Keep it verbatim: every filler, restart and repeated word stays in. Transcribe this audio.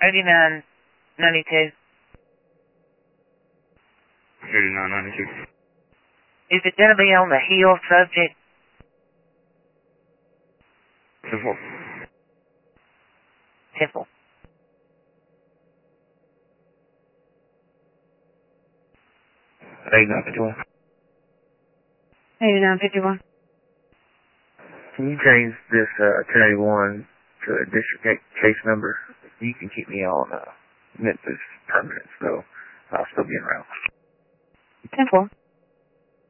eighty-nine ninety-two. eighty-nine ninety-two. Is it going to be on the Hill subject? Temple. Temple. eighty-nine fifty-one. eighty-nine fifty-one. Can you change this uh, ten eighty-one to a district ca- case number? You can keep me on uh, Memphis permanent, so I'll still be around. ten four.